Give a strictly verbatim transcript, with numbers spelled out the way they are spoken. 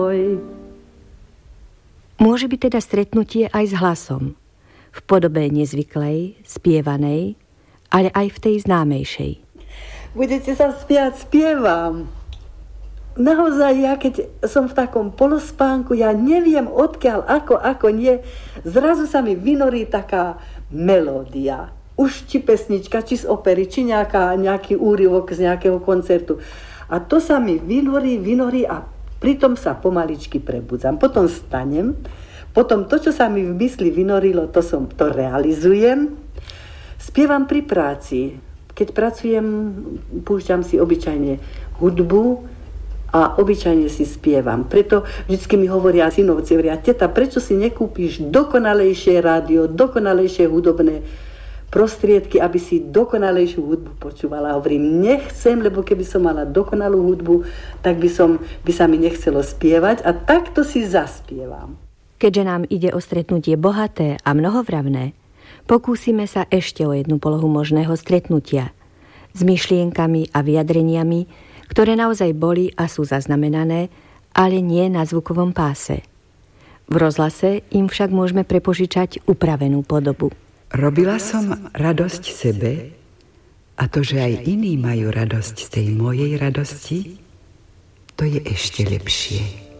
Môže byť teda stretnutie aj s hlasom, v podobe nezvyklej, spievanej, ale aj v tej známejšej. Budete sa spiať, spievam. Naozaj, ja keď som v takom polospánku, ja neviem odkiaľ, ako, ako nie, zrazu sa mi vynorí taká melódia. Už či pesnička, či z opery, či nejaká, nejaký úryvok z nejakého koncertu. A to sa mi vynorí, vynorí a pritom sa pomaličky prebudzam. Potom stanem, potom to, čo sa mi v mysli vynorilo, to, som, to realizujem. Spievam pri práci. Keď pracujem, púšťam si obyčajne hudbu, a obyčajne si spievam. Preto vždycky mi hovoria synovci, hovoria, teta, prečo si nekúpiš dokonalejšie rádio, dokonalejšie hudobné prostriedky, aby si dokonalejšiu hudbu počúvala. Hovorím, nechcem, lebo keby som mala dokonalú hudbu, tak by, som, by sa mi nechcelo spievať a takto si zaspievam. Keďže nám ide o stretnutie bohaté a mnohovravné, pokúsime sa ešte o jednu polohu možného stretnutia s myšlienkami a vyjadreniami, ktoré naozaj boli a sú zaznamenané, ale nie na zvukovom páse. V rozhlase im však môžeme prepožičať upravenú podobu. Robila som radosť sebe a to, že aj iní majú radosť z tej mojej radosti, to je ešte lepšie.